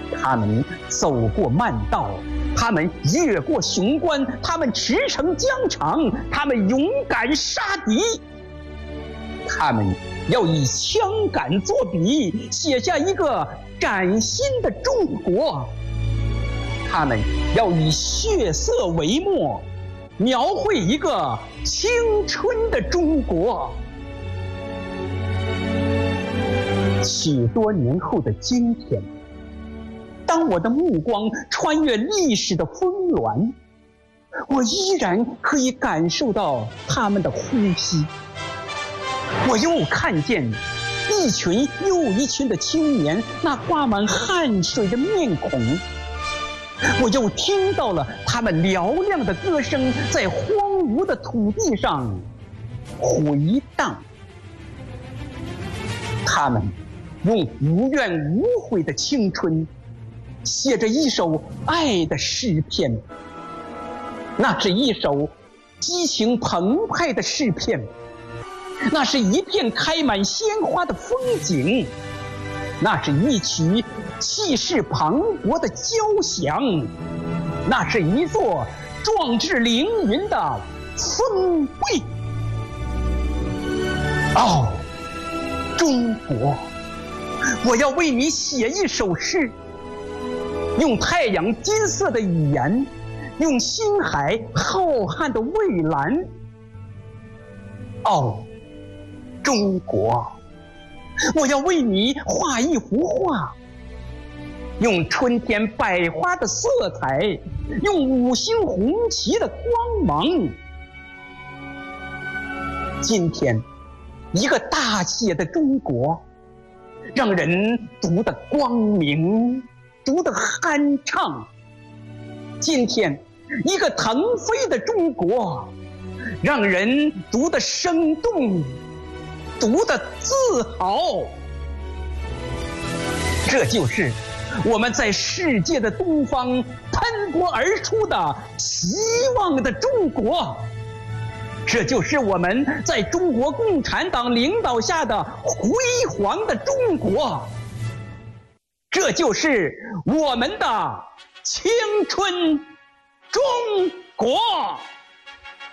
他们走过漫道，他们越过雄关，他们驰骋疆场，他们勇敢杀敌。他们要以枪杆作笔，写下一个崭新的中国。他们要以血色为墨，描绘一个青春的中国。许多年后的今天，当我的目光穿越历史的峰峦，我依然可以感受到他们的呼吸。我又看见一群又一群的青年，那挂满汗水的面孔。我又听到了他们嘹亮的歌声在荒芜的土地上回荡。他们用无怨无悔的青春写着一首爱的诗篇，那是一首激情澎湃的诗篇，那是一片开满鲜花的风景，那是一曲气势磅礴的交响，那是一座壮志凌云的丰碑。哦，中国，我要为你写一首诗，用太阳金色的语言，用星海浩瀚的蔚蓝。哦，中国，我要为你画一幅画，用春天百花的色彩，用五星红旗的光芒。今天，一个大写的中国，让人读得光明，读得酣畅。今天，一个腾飞的中国，让人读得生动，读得自豪。这就是我们在世界的东方喷薄而出的希望的中国，这就是我们在中国共产党领导下的辉煌的中国，这就是我们的青春中国。